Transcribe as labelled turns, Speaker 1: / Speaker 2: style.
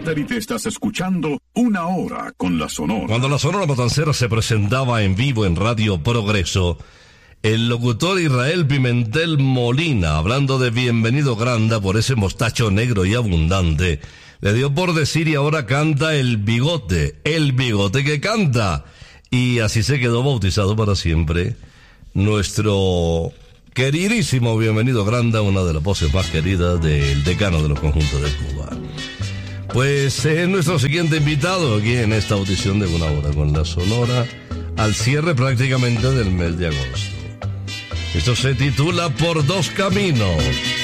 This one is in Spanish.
Speaker 1: satélite estás escuchando Una Hora con la Sonora.
Speaker 2: Cuando la Sonora Matancera se presentaba en vivo en Radio Progreso, el locutor Israel Pimentel Molina, hablando de Bienvenido Granda por ese mostacho negro y abundante, le dio por decir y ahora canta el bigote que canta. Y así se quedó bautizado para siempre nuestro queridísimo Bienvenido Granda, una de las voces más queridas del decano de los conjuntos de Cuba. Pues es nuestro siguiente invitado aquí en esta audición de Una Hora con la Sonora, al cierre prácticamente del mes de agosto. Esto se titula Por Dos Caminos.